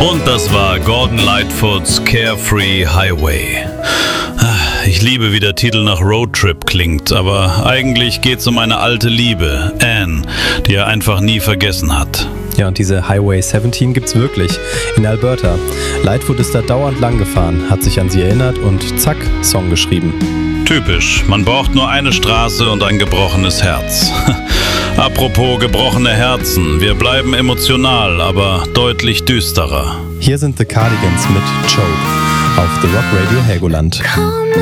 Und das war Gordon Lightfoots Carefree Highway. Ich liebe, wie der Titel nach Roadtrip klingt, aber eigentlich geht's um eine alte Liebe, Anne, die er einfach nie vergessen hat. Ja, und diese Highway 17 gibt's wirklich, in Alberta. Lightfoot ist da dauernd lang gefahren, hat sich an sie erinnert und zack, Song geschrieben. Typisch, man braucht nur eine Straße und ein gebrochenes Herz. Apropos gebrochene Herzen, wir bleiben emotional, aber deutlich düsterer. Hier sind The Cardigans mit Choke auf The Rock Radio Helgoland.